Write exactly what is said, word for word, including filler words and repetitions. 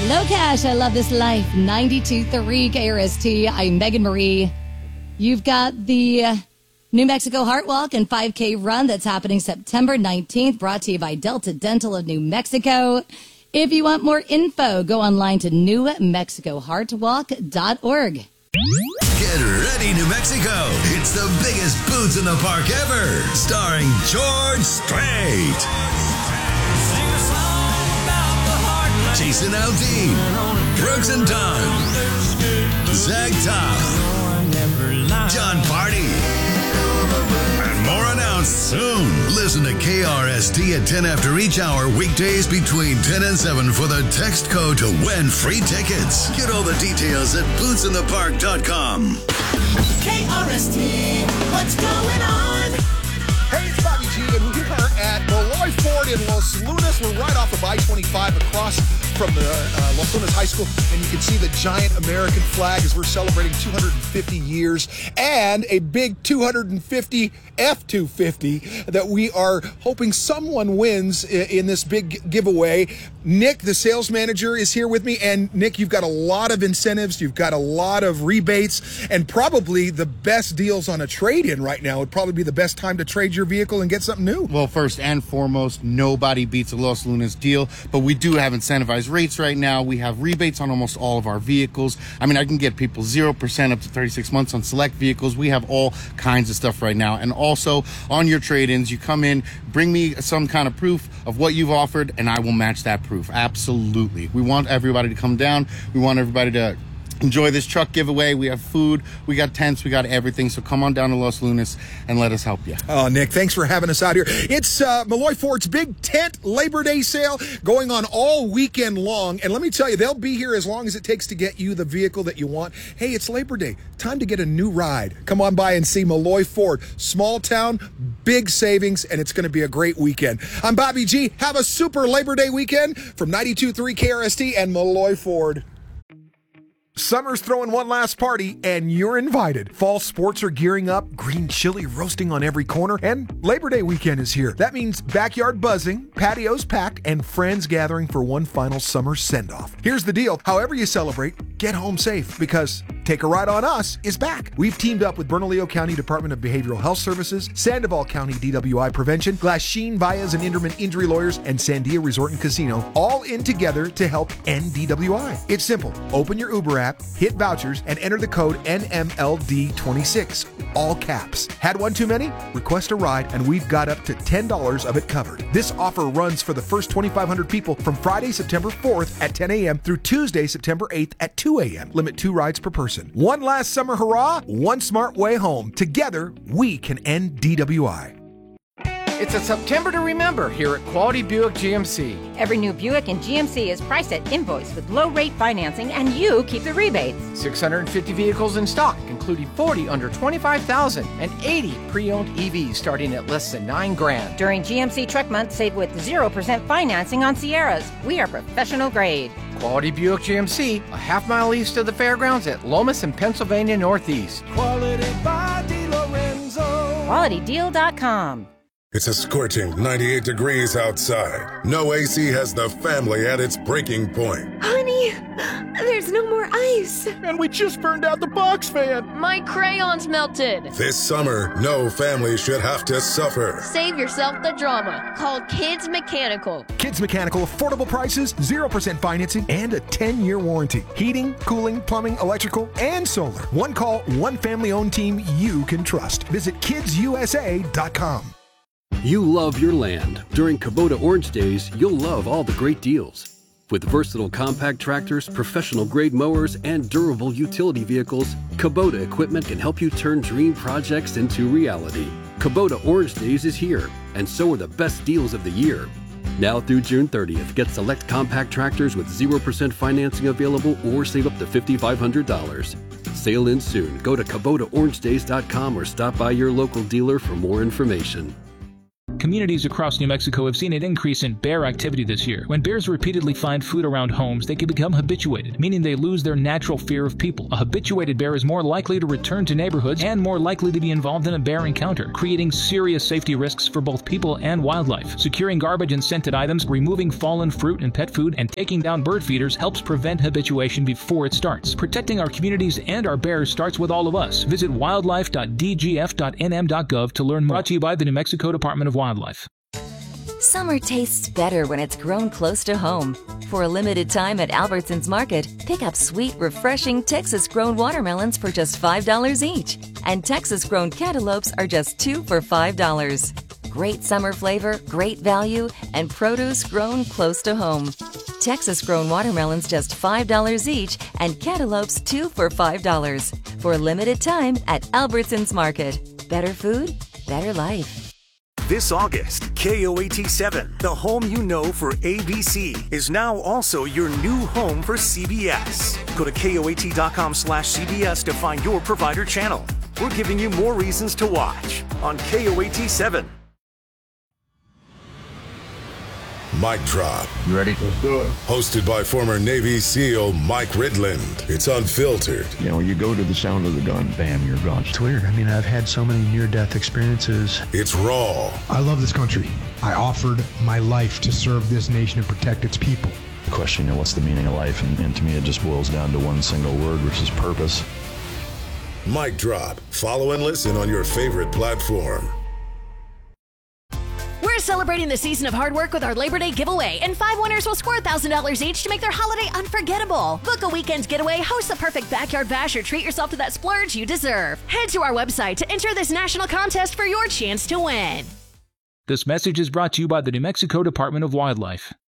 Low Cash, I love this life. ninety-two point three K R S T. I'm Megan Marie. You've got the uh, New Mexico Heart Walk and five K Run that's happening September nineteenth, brought to you by Delta Dental of New Mexico. If you want more info, go online to new mexico heart walk dot org. Get ready, New Mexico. It's the biggest Boots in the Park ever, starring George Strait, Jason Aldean, Brooks and Dunn, Zach Top, John Party, and more announced soon. Listen to K R S T at ten after each hour, weekdays between ten and seven for the text code to win free tickets. Get all the details at boots in the park dot com. K R S T, what's going on? Hey, it's Bobby G, and we are at Molloy Ford in Los Lunas. We're right off of I twenty-five across from the uh, Los Lunas High School, and you can see the giant American flag as we're celebrating two hundred fifty years and a big two hundred fifty F two fifty that we are hoping someone wins in, in this big giveaway. Nick, the sales manager, is here with me, and Nick, you've got a lot of incentives, you've got a lot of rebates, and probably the best deals on a trade-in right now. Would probably be the best time to trade your vehicle and get something new. Well, first and foremost, nobody beats a Los Lunas deal, but we do have incentivized rates right now. We have rebates on almost all of our vehicles. I mean, I can get people zero percent up to thirty-six months on select vehicles. We have all kinds of stuff right now. And also on your trade-ins, you come in, bring me some kind of proof of what you've offered, and I will match that proof. Absolutely. We want everybody to come down. We want everybody to enjoy this truck giveaway. We have food, we got tents, we got everything. So come on down to Los Lunas and let us help you. Oh, Nick, thanks for having us out here. It's uh, Molloy Ford's big tent Labor Day sale going on all weekend long. And let me tell you, they'll be here as long as it takes to get you the vehicle that you want. Hey, it's Labor Day. Time to get a new ride. Come on by and see Molloy Ford. Small town, big savings, and it's going to be a great weekend. I'm Bobby G. Have a super Labor Day weekend from ninety-two point three K R S T and Molloy Ford. Summer's throwing one last party, and you're invited. Fall sports are gearing up, green chili roasting on every corner, and Labor Day weekend is here. That means backyard buzzing, patios packed, and friends gathering for one final summer send-off. Here's the deal. However you celebrate, get home safe, because Take a Ride on Us is back. We've teamed up with Bernalillo County Department of Behavioral Health Services, Sandoval County D W I Prevention, Glasheen, Valles, and Inderman Injury Lawyers, and Sandia Resort and Casino, all in together to help end D W I. It's simple. Open your Uber app, hit vouchers, and enter the code N M L D twenty-six, all caps. Had one too many? Request a ride, and we've got up to ten dollars of it covered. This offer runs for the first twenty-five hundred people from Friday, September fourth at ten a.m. through Tuesday, September eighth at two a.m. Limit two rides per person. One last summer hurrah, one smart way home. Together, we can end D W I. It's a September to remember here at Quality Buick G M C. Every new Buick in G M C is priced at invoice with low-rate financing, and you keep the rebates. six hundred fifty vehicles in stock, including forty under twenty-five thousand and eighty pre-owned E Vs starting at less than nine grand. During G M C Truck Month, save with zero percent financing on Sierras. We are professional grade. Quality Buick G M C, a half mile east of the fairgrounds at Lomas and Pennsylvania Northeast. Quality by DiLorenzo. quality deal dot com. It's a scorching ninety-eight degrees outside. No A C has the family at its breaking point. Honey, there's no more ice. And we just burned out the box fan. My crayons melted. This summer, no family should have to suffer. Save yourself the drama. Call Kids Mechanical. Kids Mechanical, affordable prices, zero percent financing, and a ten-year warranty. Heating, cooling, plumbing, electrical, and solar. One call, one family-owned team you can trust. Visit kids U S A dot com. You love your land. During Kubota Orange Days, you'll love all the great deals. With versatile compact tractors, professional-grade mowers, and durable utility vehicles, Kubota equipment can help you turn dream projects into reality. Kubota Orange Days is here, and so are the best deals of the year. Now through June thirtieth, get select compact tractors with zero percent financing available or save up to five thousand five hundred dollars. Sale ends soon. Go to Kubota Orange Days dot com or stop by your local dealer for more information. communities across New Mexico have seen an increase in bear activity this year. When bears repeatedly find food around homes, they can become habituated, meaning they lose their natural fear of people. A habituated bear is more likely to return to neighborhoods and more likely to be involved in a bear encounter, creating serious safety risks for both people and wildlife. Securing garbage and scented items, removing fallen fruit and pet food, and taking down bird feeders helps prevent habituation before it starts. Protecting our communities and our bears starts with all of us. Visit wildlife dot d g f dot n m dot gov to learn more. Brought to you by the New Mexico Department of Wildlife. Summer tastes better when it's grown close to home. For a limited time at Albertsons Market, pick up sweet, refreshing Texas-grown watermelons for just five dollars each. And Texas-grown cantaloupes are just two for five dollars. Great summer flavor, great value, and produce grown close to home. Texas-grown watermelons just five dollars each, and cantaloupes two for five dollars. For a limited time at Albertsons Market. Better food, better life. This August, K O A T seven, the home you know for A B C, is now also your new home for C B S. Go to K O A T dot com slash C B S to find your provider channel. We're giving you more reasons to watch on K O A T seven. Mic Drop. You ready? Let's do it. Hosted by former Navy SEAL Mike Ridland. It's unfiltered. You know, you go to the sound of the gun, bam, you're gone. It's weird. I mean, I've had so many near-death experiences. It's raw. I love this country. I offered my life to serve this nation and protect its people. The question, you know, what's the meaning of life? And, and to me, it just boils down to one single word, which is purpose. Mic Drop. Follow and listen on your favorite platform. We're celebrating the season of hard work with our Labor Day giveaway, and five winners will score one thousand dollars each to make their holiday unforgettable. Book a weekend getaway, host the perfect backyard bash, or treat yourself to that splurge you deserve. Head to our website to enter this national contest for your chance to win. This message is brought to you by the New Mexico Department of Wildlife.